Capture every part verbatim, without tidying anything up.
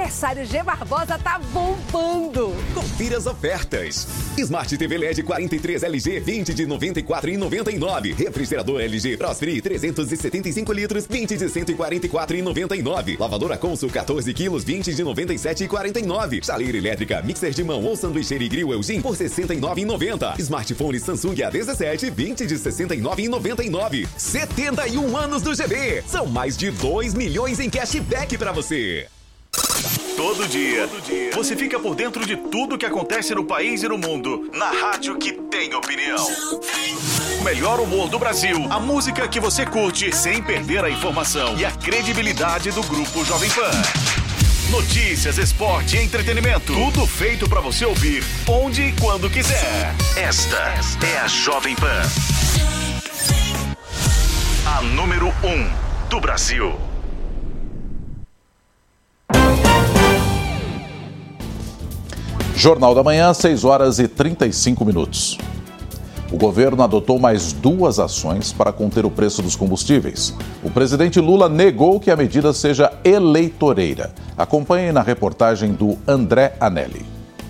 aniversário G Barbosa tá bombando. Confira as ofertas. Smart T V L E D quarenta e três L G vinte de noventa e quatro reais e noventa e nove centavos. Refrigerador L G Prosfree trezentos e setenta e cinco litros vinte de cento e quarenta e quatro reais e noventa e nove centavos. Lavadora Consul quatorze quilos vinte de noventa e sete reais e quarenta e nove centavos. Chaleira elétrica, mixer de mão ou sanduicheira e grill Elgin por sessenta e nove reais e noventa centavos. Smartphone Samsung A dezessete vinte de sessenta e nove reais e noventa e nove centavos. setenta e um anos do G B. São mais de dois milhões em cashback pra você. Todo dia, Todo dia, você fica por dentro de tudo que acontece no país e no mundo, na rádio que tem opinião. O melhor humor do Brasil, a música que você curte sem perder a informação e a credibilidade do Grupo Jovem Pan. Notícias, esporte e entretenimento, tudo feito pra você ouvir onde e quando quiser. Esta é a Jovem Pan, a número um do Brasil. Jornal da Manhã, seis horas e trinta e cinco minutos. O governo adotou mais duas ações para conter o preço dos combustíveis. O presidente Lula negou que a medida seja eleitoreira. Acompanhe na reportagem do André Anelli.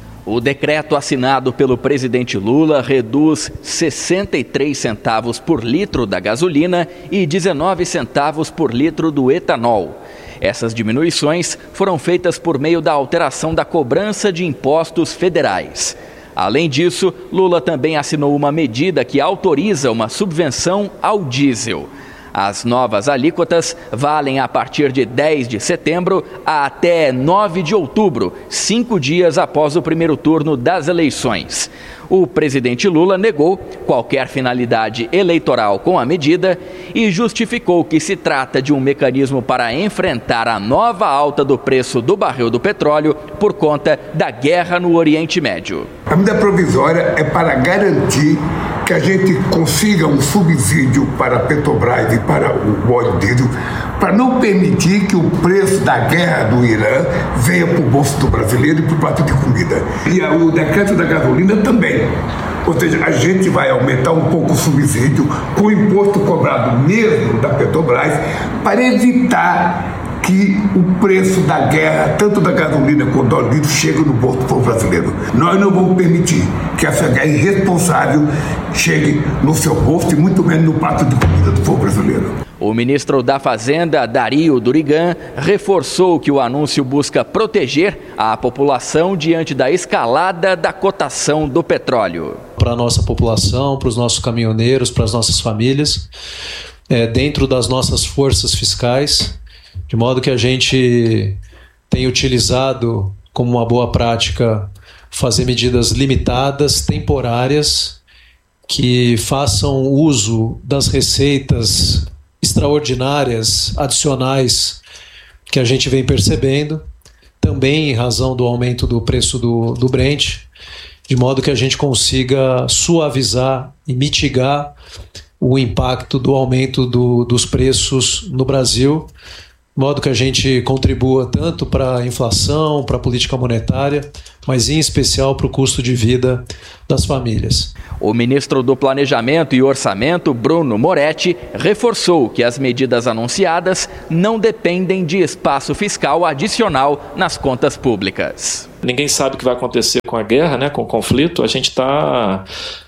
O decreto assinado pelo presidente Lula reduz sessenta e três centavos por litro da gasolina e dezenove centavos por litro do etanol. Essas diminuições foram feitas por meio da alteração da cobrança de impostos federais. Além disso, Lula também assinou uma medida que autoriza uma subvenção ao diesel. As novas alíquotas valem a partir de dez de setembro até nove de outubro, cinco dias após o primeiro turno das eleições. O presidente Lula negou qualquer finalidade eleitoral com a medida e justificou que se trata de um mecanismo para enfrentar a nova alta do preço do barril do petróleo por conta da guerra no Oriente Médio. A medida provisória é para garantir que a gente consiga um subsídio para a Petrobras e para o óleo diesel, para não permitir que o preço da guerra do Irã venha para o bolso do brasileiro e para o prato de comida. E o decreto da gasolina também. Ou seja, a gente vai aumentar um pouco o subsídio com o imposto cobrado mesmo da Petrobras para evitar que o preço da guerra, tanto da gasolina quanto do óleo diesel, chegue no bolso do povo brasileiro. Nós não vamos permitir que essa guerra irresponsável chegue no seu bolso e muito menos no prato de comida do povo brasileiro. O ministro da Fazenda, Dario Durigan, reforçou que o anúncio busca proteger a população diante da escalada da cotação do petróleo. Para a nossa população, para os nossos caminhoneiros, para as nossas famílias, é, dentro das nossas forças fiscais, de modo que a gente tem utilizado como uma boa prática fazer medidas limitadas, temporárias, que façam uso das receitas extraordinárias, adicionais, que a gente vem percebendo, também em razão do aumento do preço do, do Brent, de modo que a gente consiga suavizar e mitigar o impacto do aumento do, dos preços no Brasil, de modo que a gente contribua tanto para a inflação, para a política monetária, mas em especial para o custo de vida das famílias. O ministro do Planejamento e Orçamento, Bruno Moretti, reforçou que as medidas anunciadas não dependem de espaço fiscal adicional nas contas públicas. Ninguém sabe o que vai acontecer com a guerra, né, com o conflito. A gente está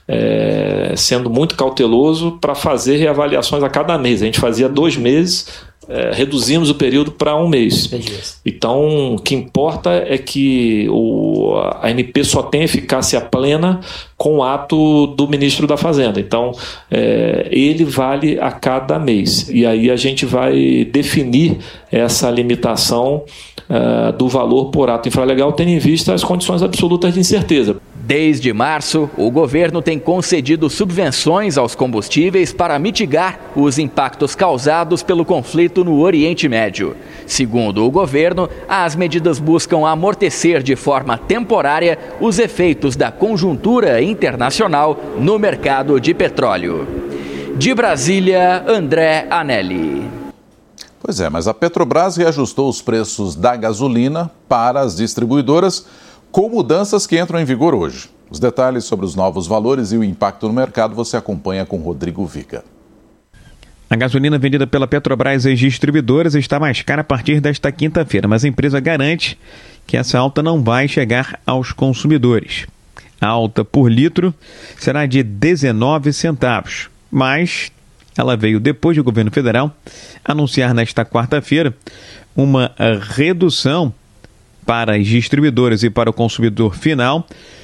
é, sendo muito cauteloso para fazer reavaliações a cada mês. A gente fazia dois meses... É, reduzimos o período para um mês. Então, o que importa é que o, a N P só tem eficácia plena com o ato do ministro da Fazenda. Então, é, ele vale a cada mês. E aí a gente vai definir essa limitação uh, do valor por ato infralegal, tendo em vista as condições absolutas de incerteza. Desde março, o governo tem concedido subvenções aos combustíveis para mitigar os impactos causados pelo conflito no Oriente Médio. Segundo o governo, as medidas buscam amortecer de forma temporária os efeitos da conjuntura internacional no mercado de petróleo. De Brasília, André Anelli. Pois é, mas a Petrobras reajustou os preços da gasolina para as distribuidoras, com mudanças que entram em vigor hoje. Os detalhes sobre os novos valores e o impacto no mercado você acompanha com Rodrigo Viga. A gasolina vendida pela Petrobras às distribuidoras está mais cara a partir desta quinta-feira, mas a empresa garante que essa alta não vai chegar aos consumidores. A alta por litro será de dezenove centavos, mas ela veio depois do governo federal anunciar nesta quarta-feira uma redução para as distribuidoras e para o consumidor final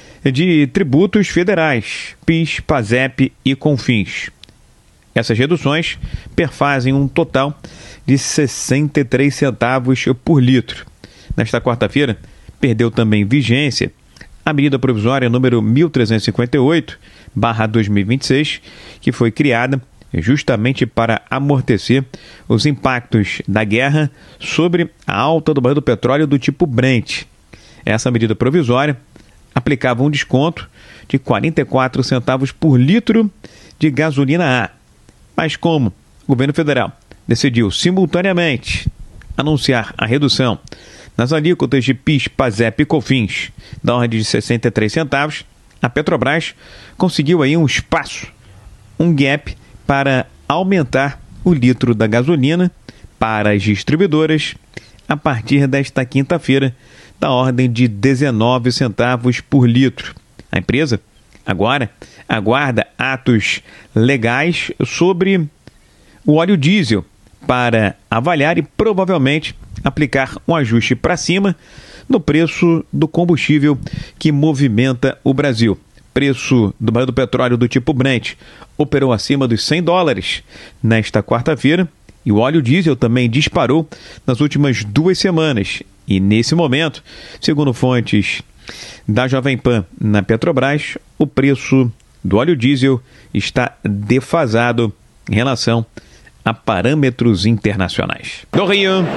de tributos federais, PIS, PASEP e CONFINS. Essas reduções perfazem um total de sessenta e três centavos por litro. Nesta quarta-feira, perdeu também vigência a medida provisória número mil trezentos e cinquenta e oito barra dois mil e vinte e seis, que foi criada justamente para amortecer os impactos da guerra sobre a alta do barril do petróleo do tipo Brent. Essa medida provisória aplicava um desconto de quarenta e quatro centavos por litro de gasolina A. Mas como o governo federal decidiu simultaneamente anunciar a redução nas alíquotas de PIS, PASEP e COFINS da ordem de sessenta e três centavos, a Petrobras conseguiu aí um espaço, um gap para aumentar o litro da gasolina para as distribuidoras a partir desta quinta-feira, da ordem de dezenove centavos por litro. A empresa agora aguarda atos legais sobre o óleo diesel para avaliar e provavelmente aplicar um ajuste para cima no preço do combustível que movimenta o Brasil. Preço do barril do petróleo do tipo Brent operou acima dos cem dólares nesta quarta-feira e o óleo diesel também disparou nas últimas duas semanas. E nesse momento, segundo fontes da Jovem Pan na Petrobras, o preço do óleo diesel está defasado em relação a parâmetros internacionais. Do Rio,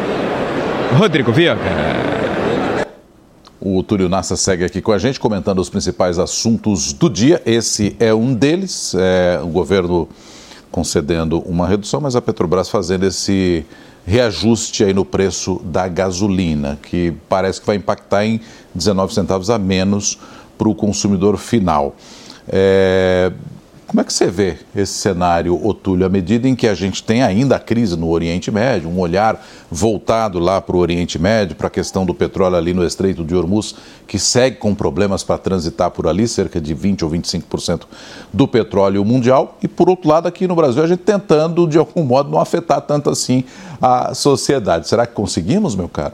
Rodrigo Viega. O Túlio Nassa segue aqui com a gente, comentando os principais assuntos do dia. Esse é um deles, é, o governo concedendo uma redução, mas a Petrobras fazendo esse reajuste aí no preço da gasolina, que parece que vai impactar em dezenove centavos a menos para o consumidor final. É... Como é que você vê esse cenário, Otúlio, à medida em que a gente tem ainda a crise no Oriente Médio, um olhar voltado lá para o Oriente Médio, para a questão do petróleo ali no Estreito de Hormuz, que segue com problemas para transitar por ali, cerca de vinte ou vinte e cinco por cento do petróleo mundial, e por outro lado aqui no Brasil a gente tentando de algum modo não afetar tanto assim a sociedade. Será que conseguimos, meu caro?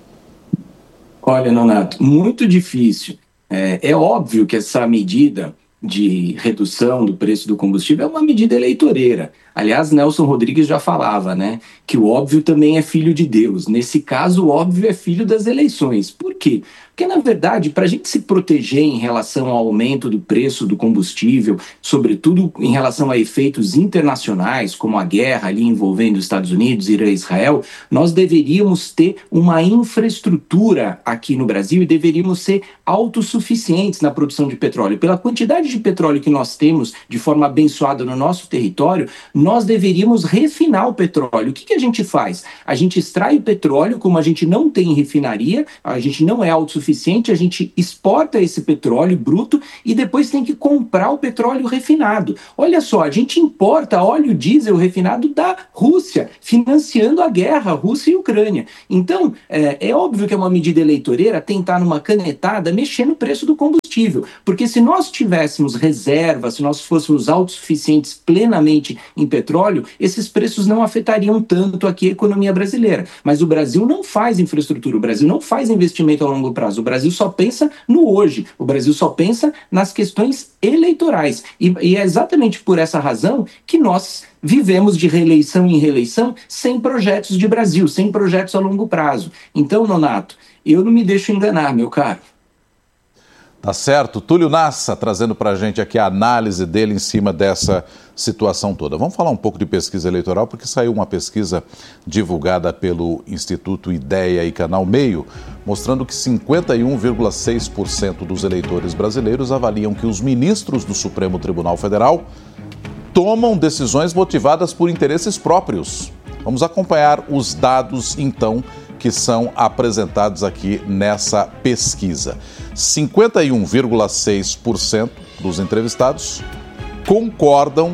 Olha, Nonato, muito difícil. É, é óbvio que essa medida de redução do preço do combustível é uma medida eleitoreira. Aliás, Nelson Rodrigues já falava, né, que o óbvio também é filho de Deus. Nesse caso, o óbvio é filho das eleições. Por quê? Porque, na verdade, para a gente se proteger em relação ao aumento do preço do combustível, sobretudo em relação a efeitos internacionais, como a guerra ali envolvendo os Estados Unidos, Irã e Israel, nós deveríamos ter uma infraestrutura aqui no Brasil e deveríamos ser autossuficientes na produção de petróleo. Pela quantidade de petróleo que nós temos de forma abençoada no nosso território, nós deveríamos refinar o petróleo. O que, que a gente faz? A gente extrai o petróleo, como a gente não tem refinaria, a gente não é autossuficiente, a gente exporta esse petróleo bruto e depois tem que comprar o petróleo refinado. Olha só, a gente importa óleo diesel refinado da Rússia, financiando a guerra Rússia e Ucrânia. Então, é, é óbvio que é uma medida eleitoreira tentar numa canetada mexer no preço do combustível, porque se nós tivéssemos reserva, se nós fôssemos autossuficientes plenamente em petróleo, esses preços não afetariam tanto aqui a economia brasileira. Mas o Brasil não faz infraestrutura, o Brasil não faz investimento a longo prazo. O Brasil só pensa no hoje, o Brasil só pensa nas questões eleitorais. E, e é exatamente por essa razão que nós vivemos de reeleição em reeleição sem projetos de Brasil, sem projetos a longo prazo. Então, Nonato, eu não me deixo enganar, meu caro. Tá certo. Túlio Nassa trazendo para a gente aqui a análise dele em cima dessa situação toda. Vamos falar um pouco de pesquisa eleitoral, porque saiu uma pesquisa divulgada pelo Instituto Ideia e Canal Meio, mostrando que cinquenta e um vírgula seis por cento dos eleitores brasileiros avaliam que os ministros do Supremo Tribunal Federal tomam decisões motivadas por interesses próprios. Vamos acompanhar os dados, então, que são apresentados aqui nessa pesquisa. cinquenta e um vírgula seis por cento dos entrevistados concordam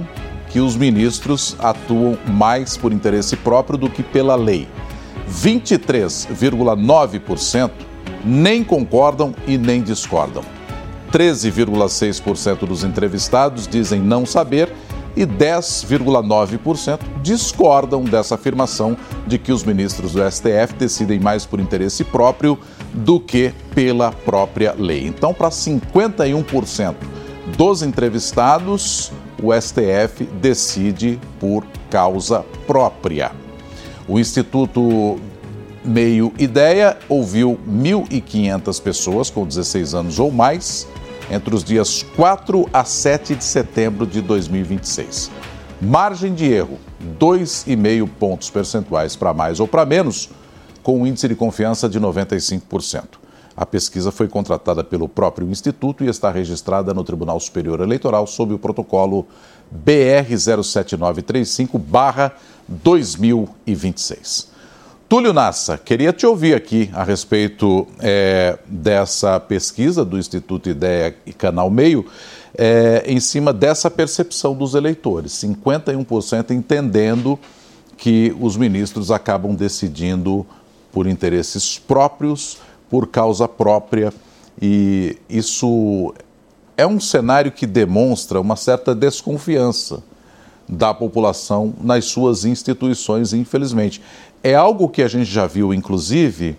que os ministros atuam mais por interesse próprio do que pela lei. vinte e três vírgula nove por cento nem concordam e nem discordam. treze vírgula seis por cento dos entrevistados dizem não saber e dez vírgula nove por cento discordam dessa afirmação de que os ministros do S T F decidem mais por interesse próprio do que pela própria lei. Então, para cinquenta e um por cento dos entrevistados, o S T F decide por causa própria. O Instituto Meio Ideia ouviu mil e quinhentas pessoas com dezesseis anos ou mais entre os dias quatro a sete de setembro de dois mil e vinte e seis. Margem de erro, dois vírgula cinco pontos percentuais para mais ou para menos, com um índice de confiança de noventa e cinco por cento. A pesquisa foi contratada pelo próprio Instituto e está registrada no Tribunal Superior Eleitoral sob o protocolo B R zero sete nove três cinco barra dois mil e vinte e seis. Túlio Nassa, queria te ouvir aqui a respeito é, dessa pesquisa do Instituto Ideia e Canal Meio, é, em cima dessa percepção dos eleitores. cinquenta e um por cento entendendo que os ministros acabam decidindo por interesses próprios, por causa própria, e isso é um cenário que demonstra uma certa desconfiança da população nas suas instituições, infelizmente. É algo que a gente já viu, inclusive,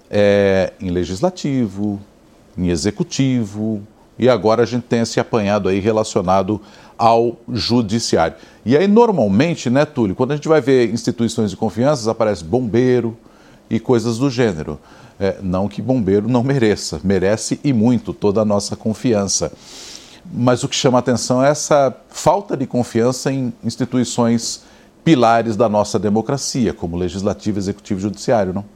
é, em legislativo, em executivo, e agora a gente tem esse apanhado aí relacionado ao judiciário. E aí, normalmente, né, Túlio, quando a gente vai ver instituições de confiança, aparece bombeiro e coisas do gênero. É, não que bombeiro não mereça, merece e muito toda a nossa confiança. Mas o que chama a atenção é essa falta de confiança em instituições pilares da nossa democracia, como legislativo, executivo e judiciário, não?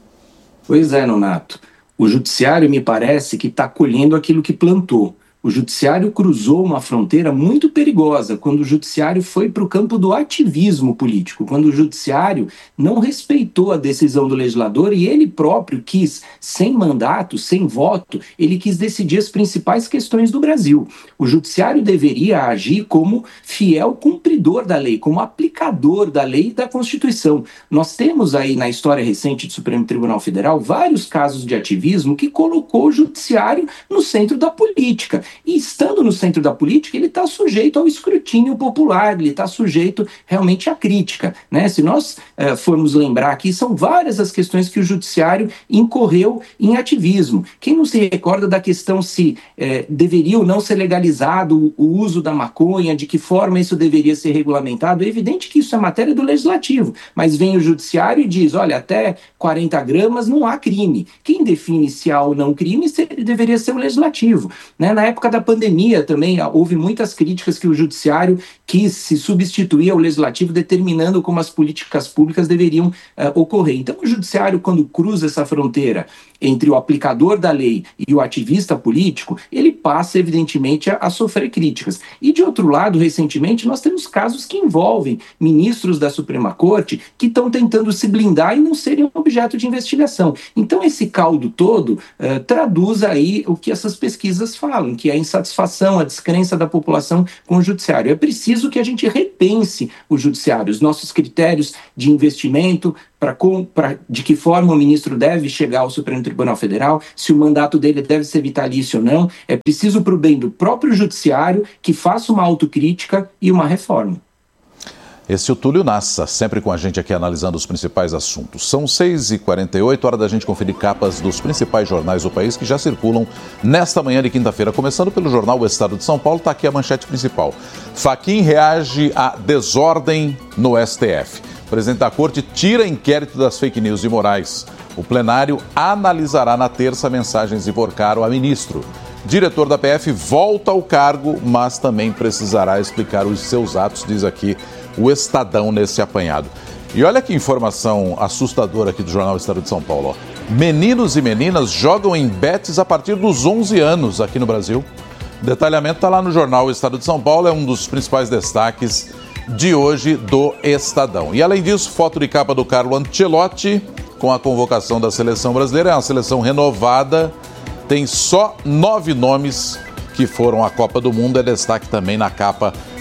Pois é, Nonato. O judiciário me parece que está colhendo aquilo que plantou. O judiciário cruzou uma fronteira muito perigosa quando o judiciário foi para o campo do ativismo político, quando o judiciário não respeitou a decisão do legislador e ele próprio quis, sem mandato, sem voto, ele quis decidir as principais questões do Brasil. O judiciário deveria agir como fiel cumpridor da lei, como aplicador da lei e da Constituição. Nós temos aí na história recente do Supremo Tribunal Federal vários casos de ativismo que colocou o judiciário no centro da política. E estando no centro da política, ele está sujeito ao escrutínio popular, ele está sujeito realmente à crítica, né? Se nós eh, formos lembrar aqui, são várias as questões que o judiciário incorreu em ativismo. Quem não se recorda da questão se eh, deveria ou não ser legalizado o uso da maconha, de que forma isso deveria ser regulamentado? É evidente que isso é matéria do legislativo, mas vem o judiciário e diz, olha, até quarenta gramas não há crime. Quem define se há ou não crime deveria ser o legislativo, né? Na época da pandemia também houve muitas críticas que o judiciário quis se substituir ao legislativo, determinando como as políticas públicas deveriam uh, ocorrer. Então o judiciário, quando cruza essa fronteira entre o aplicador da lei e o ativista político, ele passa evidentemente a, a sofrer críticas. E de outro lado, recentemente, nós temos casos que envolvem ministros da Suprema Corte que estão tentando se blindar e não serem objeto de investigação. Então esse caldo todo uh, traduz aí o que essas pesquisas falam, que é a insatisfação, a descrença da população com o judiciário. É preciso que a gente repense o judiciário, os nossos critérios de investimento, para de que forma o ministro deve chegar ao Supremo Tribunal Federal, se o mandato dele deve ser vitalício ou não. É preciso, para o bem do próprio judiciário, que faça uma autocrítica e uma reforma. Esse é o Túlio Nassa, sempre com a gente aqui analisando os principais assuntos. São seis e quarenta e oito, hora da gente conferir capas dos principais jornais do país que já circulam nesta manhã de quinta-feira. Começando pelo jornal O Estado de São Paulo, está aqui a manchete principal. Fachin reage à desordem no S T F. O presidente da Corte tira inquérito das fake news de Moraes. O plenário analisará na terça mensagens de Porcaro a ministro. Diretor da P F volta ao cargo, mas também precisará explicar os seus atos, diz aqui o Estadão nesse apanhado. E olha que informação assustadora aqui do jornal Estado de São Paulo. Ó. Meninos e meninas jogam em bets a partir dos onze anos aqui no Brasil. O detalhamento está lá no jornal Estado de São Paulo, é um dos principais destaques de hoje do Estadão. E além disso, foto de capa do Carlo Ancelotti com a convocação da seleção brasileira. É uma seleção renovada, tem só nove nomes que foram à Copa do Mundo. É destaque também na capa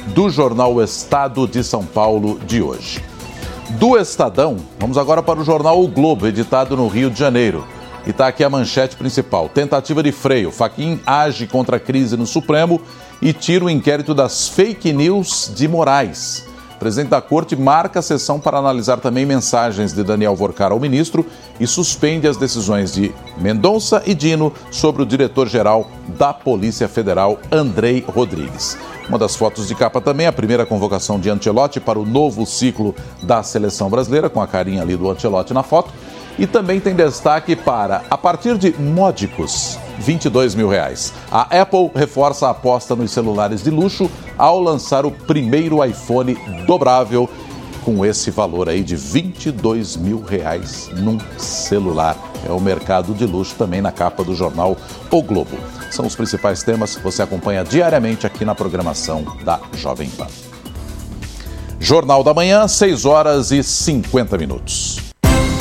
do jornal O Estado de São Paulo de hoje. Do Estadão, vamos agora para o jornal O Globo, editado no Rio de Janeiro. E está aqui a manchete principal. Tentativa de freio. Fachin age contra a crise no Supremo e tira o inquérito das fake news de Moraes. O presidente da Corte marca a sessão para analisar também mensagens de Daniel Vorcar ao ministro e suspende as decisões de Mendonça e Dino sobre o diretor-geral da Polícia Federal, Andrei Rodrigues. Uma das fotos de capa também, a primeira convocação de Ancelotti para o novo ciclo da seleção brasileira, com a carinha ali do Ancelotti na foto. E também tem destaque para, a partir de módicos, vinte e dois mil reais. A Apple reforça a aposta nos celulares de luxo ao lançar o primeiro iPhone dobrável com esse valor aí de vinte e dois mil reais num celular. É o mercado de luxo também na capa do jornal O Globo. São os principais temas que você acompanha diariamente aqui na programação da Jovem Pan. Jornal da Manhã, seis horas e cinquenta minutos.